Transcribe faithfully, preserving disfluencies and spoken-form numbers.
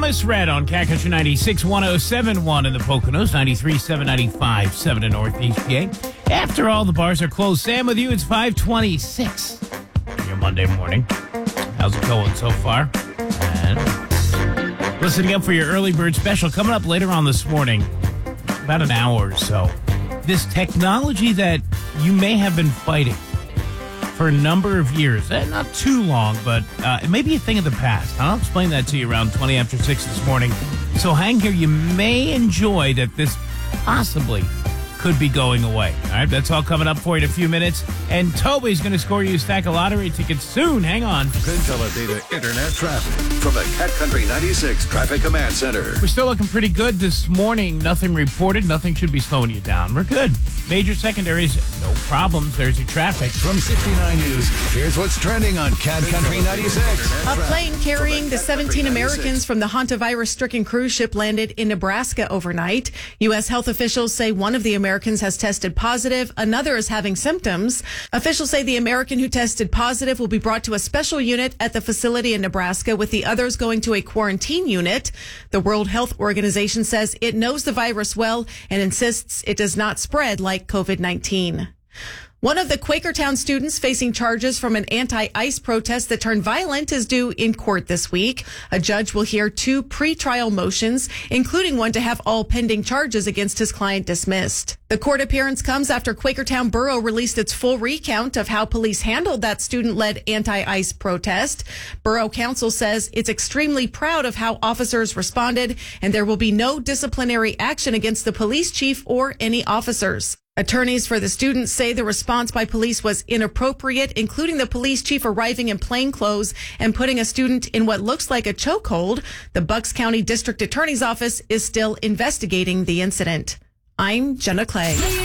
Thomas Red on Cat Country ninety-six, one oh seven point one in the Poconos, ninety-three point seven, ninety-five point seven in Northeast P A. After all the bars are closed, Sam with you. It's five twenty-six your Monday morning. How's it going so far? And listening up for your early bird special coming up later on this morning, about an hour or so. This technology that you may have been fighting for a number of years, eh, not too long, but uh, it may be a thing of the past. I'll explain that to you around twenty after six this morning. So hang here. You may enjoy that this possibly could be going away. All right, that's all coming up for you in a few minutes. And Toby's going to score you a stack of lottery tickets soon. Hang on. Consolidated Internet traffic from the Cat Country ninety-six Traffic Command Center. We're still looking pretty good this morning. Nothing reported. Nothing should be slowing you down. We're good. Major secondaries, no problems. There's your traffic. From sixty-nine News, here's what's trending on Cat Country ninety-six. A plane carrying the seventeen Americans from the hantavirus-stricken cruise ship landed in Nebraska overnight. U S health officials say one of the Americans has tested positive. Another is having symptoms. Officials say the American who tested positive will be brought to a special unit at the facility in Nebraska, with the others going to a quarantine unit. The World Health Organization says it knows the virus well and insists it does not spread like COVID nineteen. One of the Quakertown students facing charges from an anti-ICE protest that turned violent is due in court this week. A judge will hear two pretrial motions, including one to have all pending charges against his client dismissed. The court appearance comes after Quakertown Borough released its full recount of how police handled that student-led anti-ICE protest. Borough Council says it's extremely proud of how officers responded, and there will be no disciplinary action against the police chief or any officers. Attorneys for the students say the response by police was inappropriate, including the police chief arriving in plain clothes and putting a student in what looks like a chokehold. The Bucks County District Attorney's Office is still investigating the incident. I'm Jenna Clay.